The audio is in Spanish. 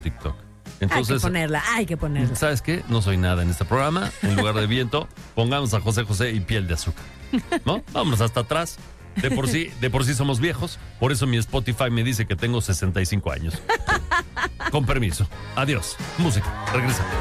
TikTok. Entonces, hay que ponerla. ¿Sabes qué? No soy nada en este programa. En lugar de viento, pongamos a José José y Piel de Azúcar. ¿No? Vámonos hasta atrás. De por sí somos viejos. Por eso mi Spotify me dice que tengo 65 años. Con permiso. Adiós. Música. Regresa.